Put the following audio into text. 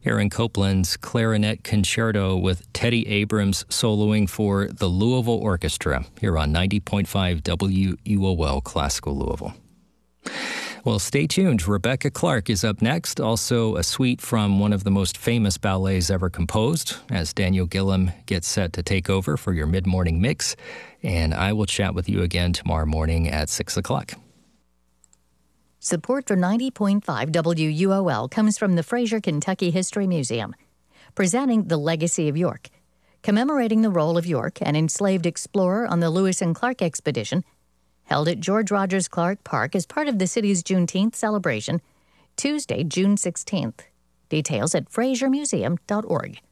Aaron Copland's Clarinet Concerto with Teddy Abrams soloing for the Louisville Orchestra here on 90.5 WUOL Classical Louisville. Well, stay tuned. Rebecca Clark is up next. Also, a suite from one of the most famous ballets ever composed as Daniel Gillam gets set to take over for your mid-morning mix. And I will chat with you again tomorrow morning at 6 o'clock. Support for 90.5 WUOL comes from the Fraser Kentucky History Museum, presenting The Legacy of York, commemorating the role of York, an enslaved explorer on the Lewis and Clark expedition, held at George Rogers Clark Park as part of the city's Juneteenth celebration, Tuesday, June 16th. Details at frasermuseum.org.